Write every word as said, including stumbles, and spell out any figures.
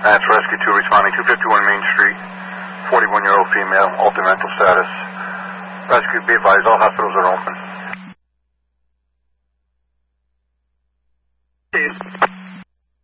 That's Rescue two responding, two fifty-one Main Street, forty-one-year-old female, altered mental status. Rescue, be advised, all hospitals are open. Steve.